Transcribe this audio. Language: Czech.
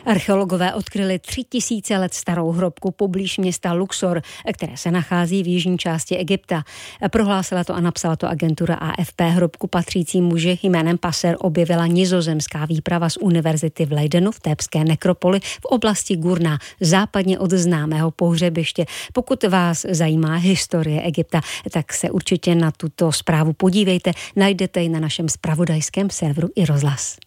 Archeologové odkryli 3000 let starou hrobku poblíž města Luxor, které se nachází v jižní části Egypta. Prohlásila to a napsala to agentura AFP. Hrobku patřící muži jménem Passer objevila nizozemská výprava z univerzity v Leidenu v thébské nekropoli v oblasti Gurna, západně od známého pohřebiště. Pokud vás zajímá historie Egypta, tak se určitě na tuto zprávu podívejte. Najdete ji na našem zpravodajském serveru iRozhlas.